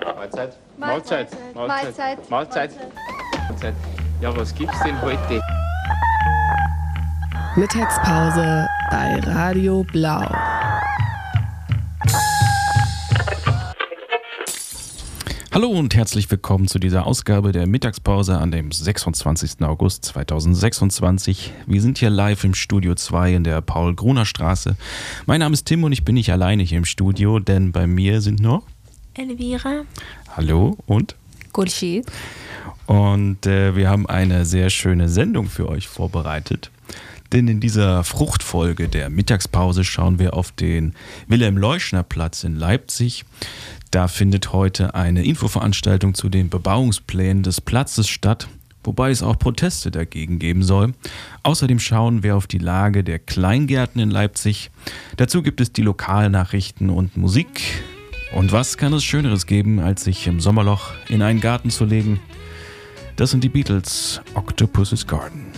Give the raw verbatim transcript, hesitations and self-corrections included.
Mahlzeit. Mahlzeit. Mahlzeit. Mahlzeit. Mahlzeit. Mahlzeit. Ja, was gibt's denn heute? Mittagspause bei Radio Blau. Hallo und herzlich willkommen zu dieser Ausgabe der Mittagspause an dem sechsundzwanzigsten August zweitausendsechsundzwanzig. Wir sind hier live im Studio zwei in der Paul-Gruner-Straße. Mein Name ist Tim und ich bin nicht alleine hier im Studio, denn bei mir sind noch Elvira. Hallo und Khurshid. Und äh, wir haben eine sehr schöne Sendung für euch vorbereitet. Denn in dieser Fruchtfolge der Mittagspause schauen wir auf den Wilhelm-Leuschner-Platz in Leipzig. Da findet heute eine Infoveranstaltung zu den Bebauungsplänen des Platzes statt, wobei es auch Proteste dagegen geben soll. Außerdem schauen wir auf die Lage der Kleingärten in Leipzig. Dazu gibt es die Lokalnachrichten und Musik. Und was kann es Schöneres geben, als sich im Sommerloch in einen Garten zu legen? Das sind die Beatles, Octopus's Garden.